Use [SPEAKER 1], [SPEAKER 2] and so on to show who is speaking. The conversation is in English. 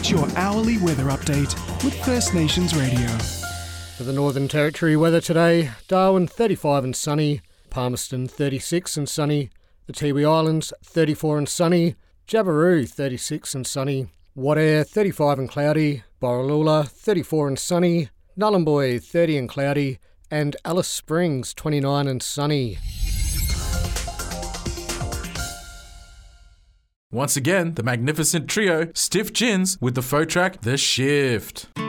[SPEAKER 1] Get your hourly weather update with First Nations Radio.
[SPEAKER 2] For the Northern Territory weather today, Darwin 35 and sunny, Palmerston 36 and sunny, the Tiwi Islands 34 and sunny, Jabiru 36 and sunny, Wadair 35 and cloudy, Borroloola 34 and sunny, Nhulunbuy 30 and cloudy, and Alice Springs 29 and sunny.
[SPEAKER 3] Once again, the magnificent trio, Stiff Gins, with the faux track The Shift.